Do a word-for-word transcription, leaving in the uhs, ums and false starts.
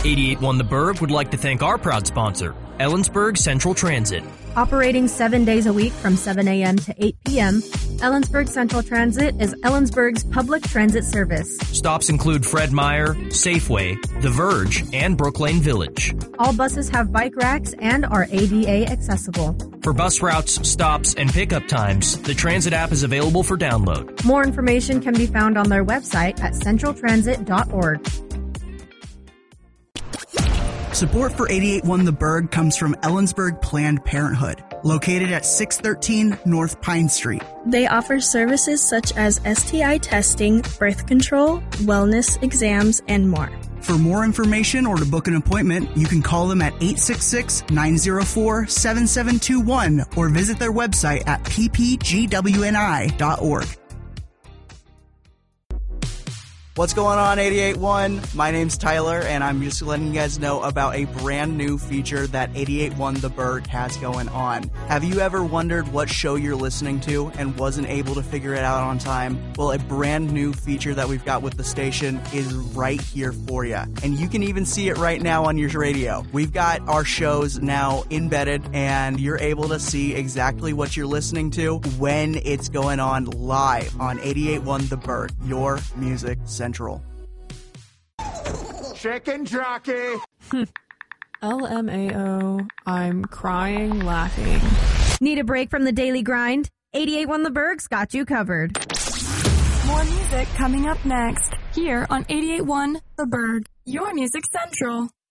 eighty-eight point one The Berg would like to thank our proud sponsor, Ellensburg Central Transit. Operating seven days a week from seven a.m. to eight p.m., Ellensburg Central Transit is Ellensburg's public transit service. Stops include Fred Meyer, Safeway, The Verge, and Brooklane Village. All buses have bike racks and are A D A accessible. For bus routes, stops, and pickup times, the Transit app is available for download. More information can be found on their website at central transit dot org. Support for eighty-eight point one The Berg comes from Ellensburg Planned Parenthood, located at six thirteen North Pine Street. They offer services such as S T I testing, birth control, wellness exams, and more. For more information or to book an appointment, you can call them at eight six six, nine zero four, seven seven two one or visit their website at p p g w n i dot org. What's going on, eighty-eight point one? My name's Tyler, and I'm just letting you guys know about a brand new feature that eighty-eight point one The Berg has going on. Have you ever wondered what show you're listening to and wasn't able to figure it out on time? Well, a brand new feature that we've got with the station is right here for you. And you can even see it right now on your radio. We've got our shows now embedded, and you're able to see exactly what you're listening to when it's going on live on eighty-eight point one The Berg, your music Central. Chicken jockey. L M A O. I'm crying, laughing. Need a break from the daily grind? eighty-eight point one The Berg's got you covered. More music coming up next here on eighty-eight point one The Berg, your music central.